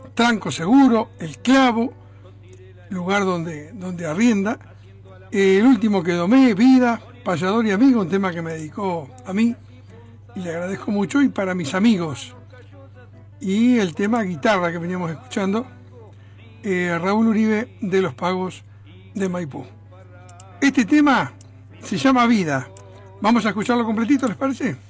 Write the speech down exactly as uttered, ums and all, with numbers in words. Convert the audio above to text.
Tranco Seguro, El Clavo, lugar donde, donde arrienda. El último que domé, Vida, Payador y Amigo, un tema que me dedicó a mí y le agradezco mucho, y para mis amigos. Y el tema Guitarra que veníamos escuchando, eh, Raúl Uribe de Los Pagos de Maipú. Este tema se llama Vida. Vamos a escucharlo completito, ¿les parece?